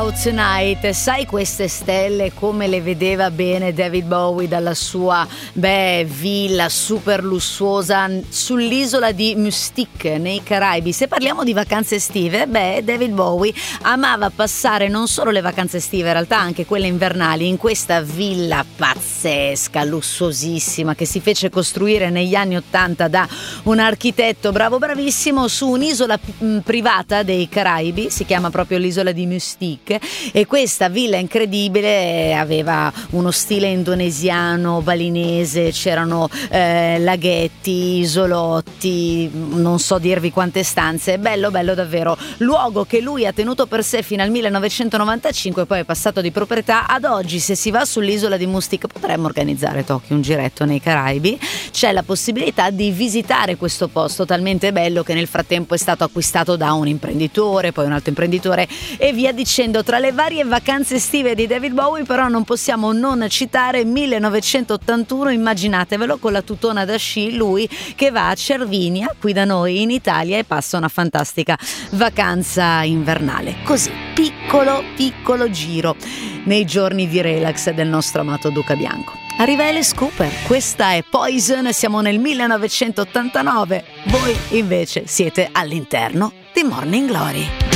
Out Tonight. Sai queste stelle come le vedeva bene David Bowie dalla sua villa super lussuosa sull'isola di Mustique nei Caraibi? Se parliamo di vacanze estive, David Bowie amava passare non solo le vacanze estive, in realtà anche quelle invernali, in questa villa pazzesca, lussuosissima, che si fece costruire negli anni '80 da un architetto bravissimo su un'isola privata dei Caraibi, si chiama proprio l'isola di Mustique, e questa villa incredibile aveva uno stile indonesiano, balinese, c'erano laghetti, isolotti, non so dirvi quante stanze, bello davvero, luogo che lui ha tenuto per sé fino al 1995, poi è passato di proprietà. Ad oggi, se si va sull'isola di Mustique, potremmo organizzare Tokyo un giretto nei Caraibi, c'è la possibilità di visitare questo posto talmente bello che nel frattempo è stato acquistato da un imprenditore, poi un altro imprenditore e via dicendo. Tra le varie vacanze estive di David Bowie però non possiamo non citare 1981, immaginatevelo, con la tutona da sci, lui che va a Cervinia qui da noi in Italia e passa una fantastica vacanza invernale, così piccolo giro nei giorni di relax del nostro amato Duca Bianco. Arriva Alice Cooper, questa è Poison, siamo nel 1989, voi invece siete all'interno di Morning Glory.